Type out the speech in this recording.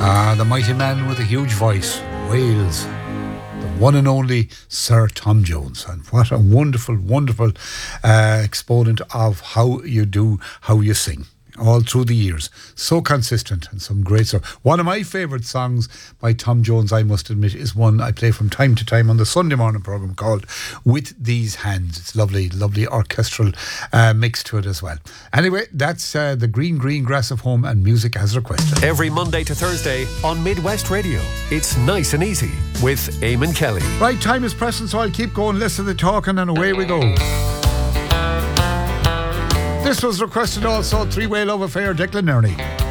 The mighty man with a huge voice, Wales, the one and only Sir Tom Jones. And what a wonderful, wonderful exponent of how you sing. All through the years. So consistent and some great stuff. One of my favourite songs by Tom Jones, I must admit, is one I play from time to time on the Sunday morning programme called With These Hands. It's lovely, lovely orchestral mix to it as well. Anyway, that's the green grass of home and music as requested. Every Monday to Thursday on Midwest Radio. It's Nice and Easy with Eamon Kelly. Right, time is pressing, so I'll keep going, listen to the talking, and away we go. This was requested also, Three-Way Love Affair, Declan Nerney.